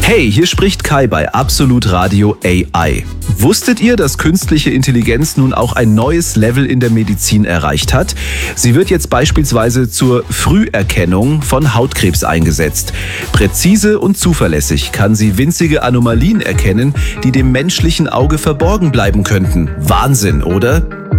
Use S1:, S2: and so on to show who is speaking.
S1: Hey, hier spricht Kai bei Absolut Radio AI. Wusstet ihr, dass künstliche Intelligenz nun auch ein neues Level in der Medizin erreicht hat? Sie wird jetzt beispielsweise zur Früherkennung von Hautkrebs eingesetzt. Präzise und zuverlässig kann sie winzige Anomalien erkennen, die dem menschlichen Auge verborgen bleiben könnten. Wahnsinn, oder?